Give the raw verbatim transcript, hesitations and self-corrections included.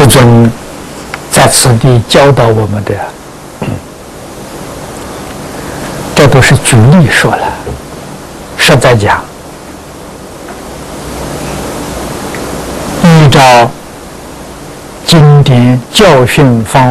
世尊在此地教导我们的，这都是举例说了。实在讲，依照经典教训方